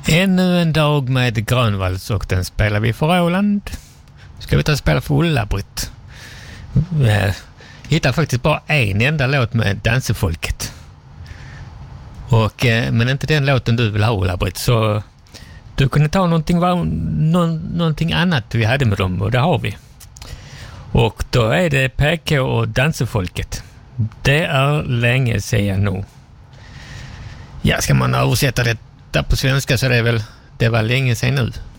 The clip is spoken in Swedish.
Ännu en dag med Grönvalls och den spelar vi för Åland. Ska vi ta och spela för Ulla-Britt. Hittar faktiskt bara en enda låt med Dansefolket. Men inte den låten du vill ha, Ulla-Britt, så du kunde ta någonting annat vi hade med dem, och det har vi. Och då är det PK och Dansefolket. Det är länge sedan nu. Ja, ska man översätta detta på svenska så det var länge sedan nu.